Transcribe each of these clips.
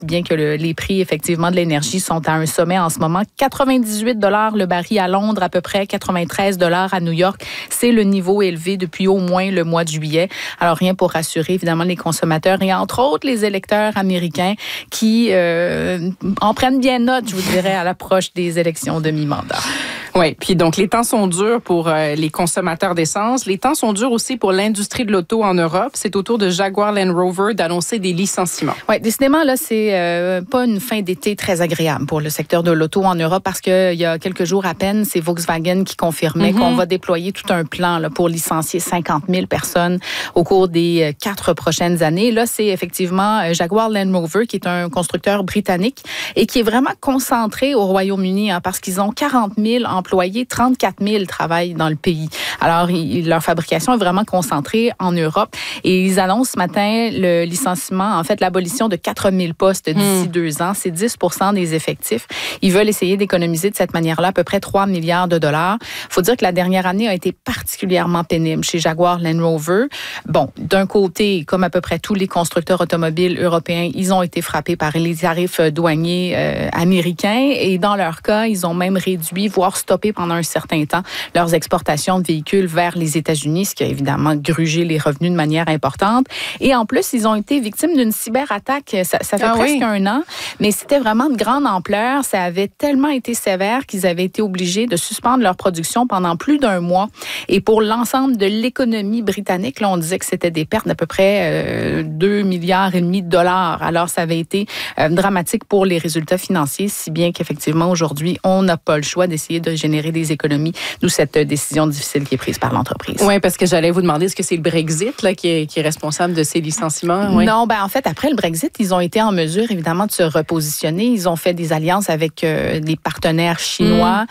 bien que les prix, effectivement, de l'énergie sont à un sommet en ce moment. 98 $ le baril à Londres, à peu près 93 $ à New York. C'est le niveau élevé depuis au moins le mois de juillet. Alors, rien pour rassurer, évidemment, les consommateurs et, entre autres, les électeurs américains qui en prennent bien note, je vous dirais, à l'approche des élections de mi-mandat. Oui, puis donc les temps sont durs pour les consommateurs d'essence. Les temps sont durs aussi pour l'industrie de l'auto en Europe. C'est au tour de Jaguar Land Rover d'annoncer des licenciements. Oui, décidément, là, c'est pas une fin d'été très agréable pour le secteur de l'auto en Europe parce qu'il y a quelques jours à peine, c'est Volkswagen qui confirmait qu'on va déployer tout un plan là, pour licencier 50 000 personnes au cours des 4 prochaines années. Là, c'est effectivement Jaguar Land Rover qui est un constructeur britannique et qui est vraiment concentré au Royaume-Uni parce qu'ils ont 40 000 employés, 34 000 travaillent dans le pays. Alors, leur fabrication est vraiment concentrée en Europe et ils annoncent ce matin le licenciement, en fait, l'abolition de 4 000 postes d'ici 2 ans. C'est 10 % des effectifs. Ils veulent essayer d'économiser de cette manière-là à peu près 3 milliards de dollars. Il faut dire que la dernière année a été particulièrement pénible chez Jaguar Land Rover. Bon, d'un côté, comme à peu près tous les constructeurs automobiles européens, ils ont été frappés par les tarifs douaniers américains et dans leur cas, ils ont même réduit, voire stoppé pendant un certain temps leurs exportations de véhicules vers les États-Unis, ce qui a évidemment grugé les revenus de manière importante. Et en plus, ils ont été victimes d'une cyberattaque. Ça fait presque 1 an, mais c'était vraiment de grande ampleur. Ça avait tellement été sévère qu'ils avaient été obligés de suspendre leur production pendant plus d'1 mois. Et pour l'ensemble de l'économie britannique, là, on disait que c'était des pertes d'à peu près 2,5 milliards de dollars. Alors, ça avait été dramatique pour les résultats financiers, si bien qu'effectivement, aujourd'hui, on n'a pas le choix d'essayer de générer des économies, d'où cette décision difficile qui est prise par l'entreprise. Oui, parce que j'allais vous demander, est-ce que c'est le Brexit là, qui est responsable de ces licenciements? Oui. Non, en fait, après le Brexit, ils ont été en mesure, évidemment, de se repositionner. Ils ont fait des alliances avec des partenaires chinois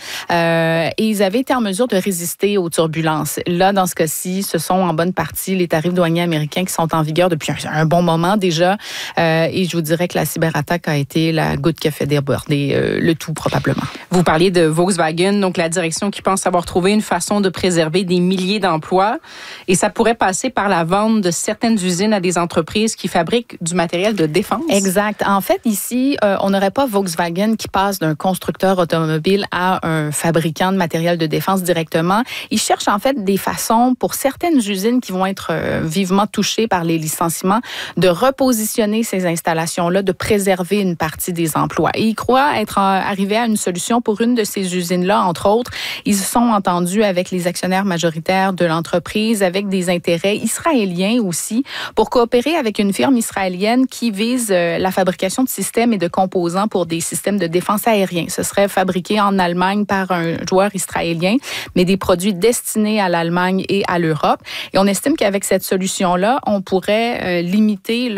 et ils avaient été en mesure de résister aux turbulences. Là, dans ce cas-ci, ce sont en bonne partie les tarifs douaniers américains qui sont en vigueur depuis un bon moment déjà. Et je vous dirais que la cyberattaque a été la goutte qui a fait déborder le tout, probablement. Vous parliez de Volkswagen, donc la direction qui pense avoir trouvé une façon de préserver des milliers d'emplois. Et ça pourrait passer par la vente de certaines usines à des entreprises qui fabriquent du matériel de défense. Exact. En fait, ici, on n'aurait pas Volkswagen qui passe d'un constructeur automobile à un fabricant de matériel de défense directement. Ils cherchent en fait des façons pour certaines usines qui vont être vivement touchées par les licenciements de repositionner ces installations-là, de préserver une partie des emplois. Et ils croient être arrivés à une solution pour une de ces usines-là, entre autres. Ils se sont entendus avec les actionnaires majoritaires de l'entreprise, avec des intérêts israéliens aussi, pour coopérer avec une firme israélienne qui vise la fabrication de systèmes et de composants pour des systèmes de défense aérien. Ce serait fabriqué en Allemagne par un joueur israélien, mais des produits destinés à l'Allemagne et à l'Europe. Et on estime qu'avec cette solution-là, on pourrait limiter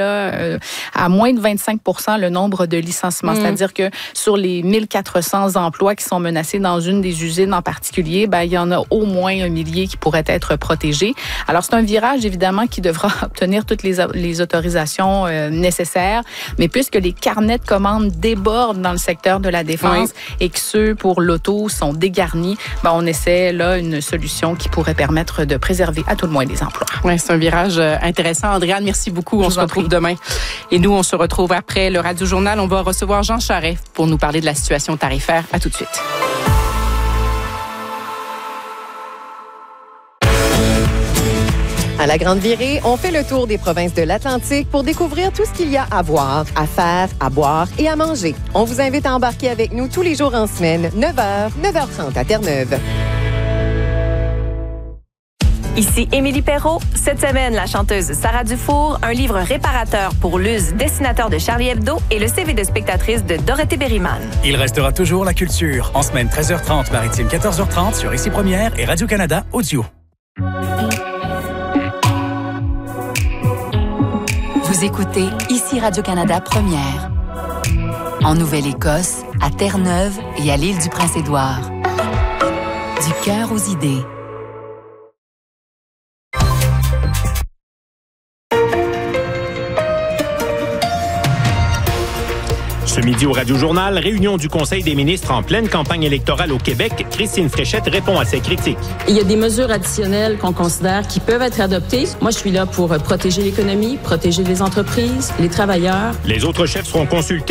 à moins de 25 % le nombre de licenciements. C'est-à-dire que sur les 1400 emplois qui sont menacés dans une des usines en particulier, il y en a au moins 1 millier qui pourraient être protégés. Alors, c'est un virage, évidemment, qui devra obtenir toutes les autorisations nécessaires, mais puisque les carnets de commandes débordent dans le secteur de la défense et que ceux pour l'auto sont dégarnis, on essaie là une solution qui pourrait permettre de préserver à tout le moins les emplois. Oui, c'est un virage intéressant. Andréane, merci beaucoup. On se retrouve demain. Et nous, on se retrouve après le Radio Journal. On va recevoir Jean Charest pour nous parler de la situation tarifaire. À tout de suite. À la Grande Virée, on fait le tour des provinces de l'Atlantique pour découvrir tout ce qu'il y a à voir, à faire, à boire et à manger. On vous invite à embarquer avec nous tous les jours en semaine, 9h, 9h30 à Terre-Neuve. Ici Émilie Perrault. Cette semaine, la chanteuse Sarah Dufour, un livre réparateur pour Luz, dessinateur de Charlie Hebdo et le CV de spectatrice de Dorothée Berryman. Il restera toujours la culture. En semaine 13h30, maritime 14h30 sur Ici Première et Radio-Canada Audio. Vous écoutez Ici Radio-Canada Première. En Nouvelle-Écosse, à Terre-Neuve et à l'île du Prince-Édouard. Du cœur aux idées. Ce midi au Radio-Journal, réunion du Conseil des ministres en pleine campagne électorale au Québec. Christine Fréchette répond à ces critiques. Il y a des mesures additionnelles qu'on considère qui peuvent être adoptées. Moi, je suis là pour protéger l'économie, protéger les entreprises, les travailleurs. Les autres chefs seront consultés